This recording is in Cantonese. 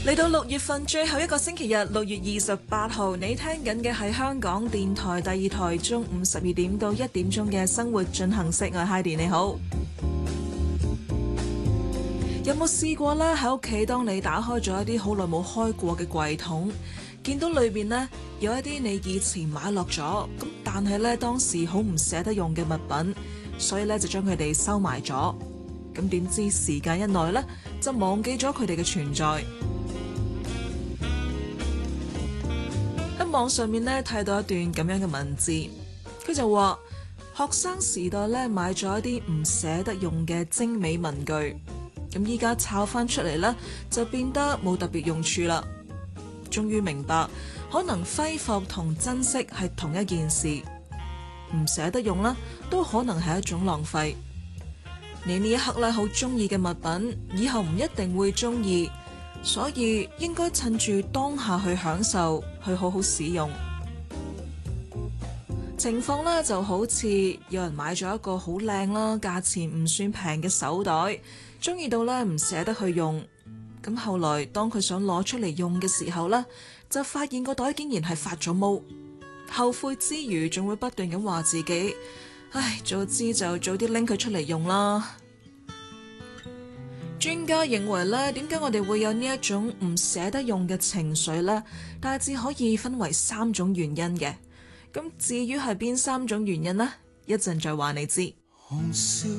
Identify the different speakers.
Speaker 1: 嚟到6月份最後一個星期日，6月28號，你聽緊嘅係香港電台第二台中午12點到1點鐘嘅生活進行式。我係 Heidi， 你好。有冇試過呢？喺屋企，當你打開咗一啲好耐冇開過嘅櫃桶，見到裏邊呢有一啲你以前買落咗，咁但係呢當時好唔捨得用嘅物品，所以呢就將佢哋收埋咗。咁點知時間一耐呢，就忘記咗佢哋嘅存在。喺網上面呢睇到一段咁樣嘅文字，佢就話學生時代呢買咗一啲唔捨得用嘅精美文具，咁依家抄翻出嚟呢，就變得冇特別用處啦。終於明白，可能揮霍同珍惜係同一件事，唔捨得用啦，都可能係一種浪費。你呢一刻咧好中意嘅物品，以後唔一定會中意，所以應該趁住當下去享受，去好好使用。情況呢就好似有人買咗一個好靚啦，價錢唔算平嘅手袋，中意到呢唔捨得去用。咁後來當佢想攞出嚟用嘅時候呢，就發現個袋竟然係發咗毛，後悔之餘仲會不斷咁話自己，唉，早知就早啲拎佢出嚟用啦。專家認為咧，點解我哋會有呢一種唔捨得用嘅情緒呢？大致可以分為3種原因嘅。咁至於係邊3種原因呢？一陣再話你知。
Speaker 2: 紅燒